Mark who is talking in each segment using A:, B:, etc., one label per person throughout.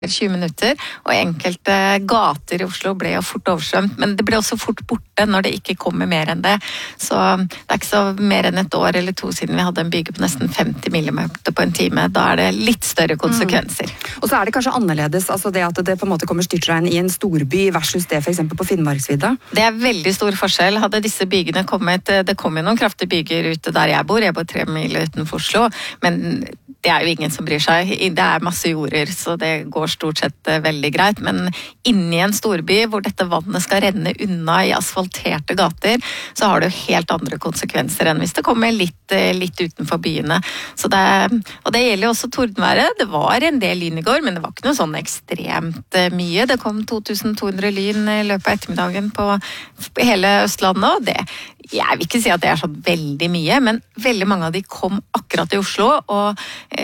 A: 20 minutter, og enkelte gater i Oslo ble jo fort oversvømt, men det ble også fort borte når det ikke kommer mer enn det. Så det ikke så mer enn et år eller to siden vi hadde en byge på nesten 50 millimeter på en time. Da det litt større konsekvenser.
B: Og så det kanskje annerledes, altså det at det på en måte kommer styrtregn i en storby versus det for eksempel på Finnmarksvidda?
A: Det veldig stor forskjell. Hadde disse bygene kommet, det kom jo noen kraftige byger ute der jeg bor 3 mil utenfor Oslo, men det jo ingen som bryr seg. Det masse jorder, så det går stort sett veldig greit. Men inni en storby hvor dette vannet skal renne unna i asfalterte gater, så har det jo helt andre konsekvenser enn hvis det kommer litt utenfor byene. Så og det gjelder jo også tordenværet. Det var en del lyn i går, men det var ikke noe sånn ekstremt mye. Det kom 2200 lyn i løpet av ettermiddagen på hele Østlandet, og jeg vil ikke si at det så veldig mye, men veldig mange av de kom akkurat i Oslo, og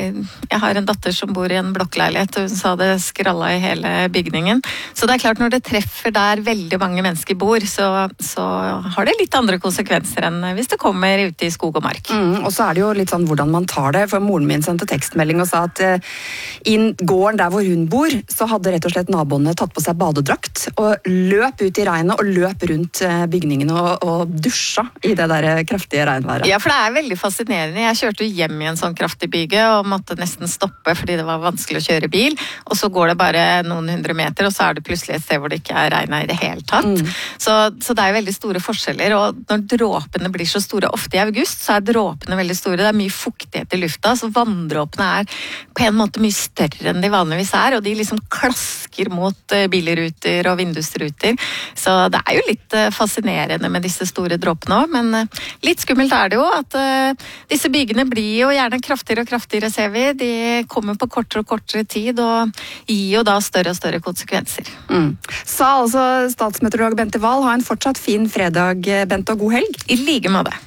A: jeg har en datter som bor i en blokkleilighet, og hun sa det skralla i hele bygningen. Så det klart, når det treffer der veldig mange mennesker bor, så har det litt andre konsekvenser enn hvis det kommer ute i skog og mark.
B: Og så det jo litt sånn hvordan man tar det, for moren min sendte tekstmelding og sa at i gården der hvor hun bor, så hadde rett og slett naboene tatt på seg badedrakt, og løp ut i regnet, og løp rundt bygningen og dusja i det der kraftige regnværet.
A: Ja, for det veldig fascinerende. Jeg kjørte hjem i en sånn kraftig byge og måtte nesten stoppe fordi det var vanskelig å kjøre bil, og så går det bare noen 100 meter, og så det plutselig et sted hvor det ikke regnet i det hele tatt. Så det veldig store forskjeller, og når dråpene blir så store, ofte i august, så dråpene veldig store. Det mye fuktighet i lufta, så vanndråpene på en måte mye større enn de vanligvis og de liksom klasker mot bilruter og vindusruter. Så det jo litt fascinerende med disse store dråpene også, men litt skummelt det jo at disse bygene blir jo gjerne kraftigere og kraftigere, ser vi. De kommer på kortere og kortere tid, og gir jo da større og større konsekvenser.
B: Sa altså statsmeteorolog Bente Wahl. Ha en fortsatt fin fredag, Bente, og god helg.
A: I like måte.